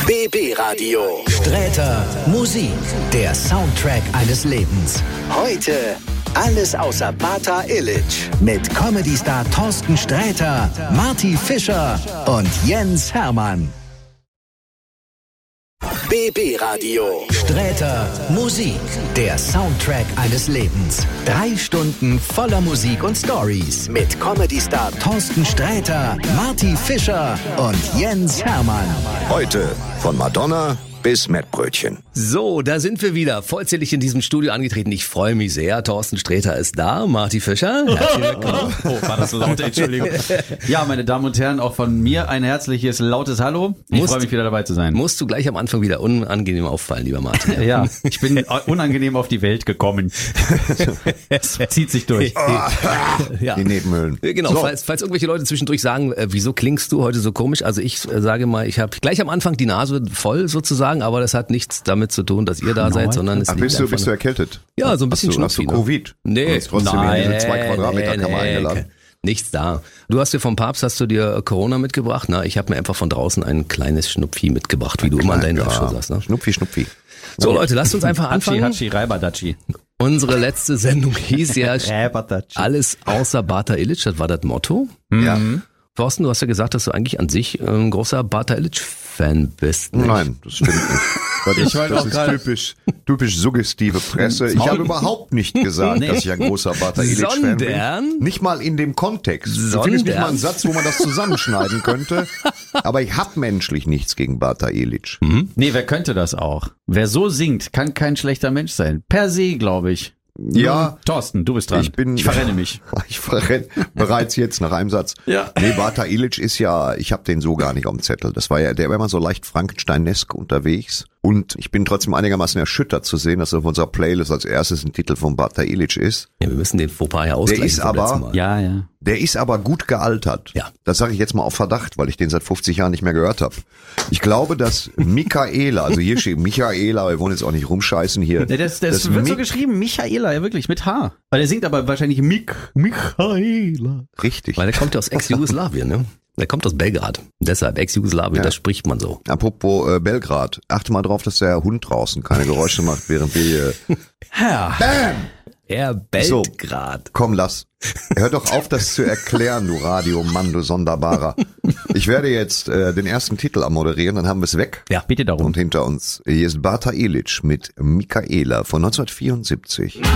BB Radio. Sträter Musik, der Soundtrack eines Lebens. Heute alles außer Bata Illich mit Comedy-Star Thorsten Sträter, Marty Fischer und Jens Hermann. BB Radio. Sträter Musik, der Soundtrack eines Lebens. 3 Stunden voller Musik und Stories Mit Comedy-Star Thorsten Sträter, Marty Fischer und Jens Hermann. Heute von Madonna bis Mettbrötchen. So, da sind wir wieder, vollzählig in diesem Studio angetreten. Ich freue mich sehr. Thorsten Sträter ist da, Marty Fischer. Herzlich willkommen. Oh, war das laut, Entschuldigung. Ja, meine Damen und Herren, auch von mir ein herzliches, lautes Hallo. Ich freue mich wieder dabei zu sein. Musst du gleich am Anfang wieder unangenehm auffallen, lieber Martin. Ja, ich bin unangenehm auf die Welt gekommen. Es zieht sich durch. Ja. Die Nebenhöhlen. Genau, So. falls irgendwelche Leute zwischendurch sagen, wieso klingst du heute so komisch? Also ich sage mal, ich habe gleich am Anfang die Nase voll sozusagen, aber das hat nichts damit zu tun, dass ihr da seid, sondern es Ach, liegt bist du einfach- erkältet? Ja, so ein bisschen Hast du Schnupfi, ne? Covid? Nee, Du hast trotzdem in diese 2 Quadratmeter-Kammer eingeladen. Nichts da. Du hast dir vom Papst, hast du dir Corona mitgebracht? Na, ich habe mir einfach von draußen ein kleines Schnupfi mitgebracht, wie du immer an deinen Live-Show sagst. Ne? Schnupfi, Schnupfi. So Leute, lasst uns einfach anfangen. Hatschi, Reibadatschi. Unsere letzte Sendung hieß ja Reibadatschi. alles außer Bata Illich, das war das Motto. Ja. Thorsten, du hast ja gesagt, dass du eigentlich an sich ein großer Bata Illich-Fan bist. Nicht? Nein, das stimmt nicht. Das ist typisch suggestive Presse. Ich habe überhaupt nicht gesagt, dass ich ein großer Bata Illich-Fan bin. Sondern? Nicht mal in dem Kontext. Du findest nicht mal einen Satz, wo man das zusammenschneiden könnte. Aber ich habe menschlich nichts gegen Bata Illich. Nee, wer könnte das auch? Wer so singt, kann kein schlechter Mensch sein. Per se, glaube ich. Ja, Thorsten, du bist dran. Ich verrenne mich. Ich verrenne bereits jetzt nach einem Satz. Ja. Nee, Bata Illich ist ja, ich habe den so gar nicht auf dem Zettel. Das war ja, der war immer so leicht Frankenstein-esk unterwegs. Und ich bin trotzdem einigermaßen erschüttert zu sehen, dass auf unserer Playlist als erstes ein Titel von Bata Illich ist. Ja, wir müssen den Fauxpas ja ausgleichen. Der ist vom letzten aber- Mal. Ja. Der ist aber gut gealtert. Ja. Das sage ich jetzt mal auf Verdacht, weil ich den seit 50 Jahren nicht mehr gehört habe. Ich glaube, dass Michaela, also hier steht Michaela, wir wollen jetzt auch nicht rumscheißen hier. Das wird so geschrieben, Michaela, ja wirklich, mit H. Weil der singt aber wahrscheinlich Michaela. Richtig. Weil der kommt ja aus Ex-Jugoslawien, ne? Der kommt aus Belgrad. Deshalb Ex-Jugoslawien, Ja. das spricht man so. Apropos Belgrad, achte mal drauf, dass der Hund draußen keine Geräusche macht, während wir Ja. Er bellt grad. Komm, lass. Hör doch auf, das zu erklären, du Radiomann, du Sonderbarer. Ich werde jetzt den ersten Titel moderieren, dann haben wir es weg. Ja. Bitte darum. Und hinter uns, hier ist Bata Illich mit Michaela von 1974.